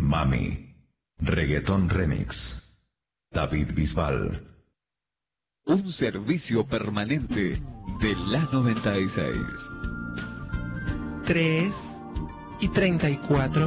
Mami. Reggaetón Remix. David Bisbal. Un servicio permanente de la 96. 3:34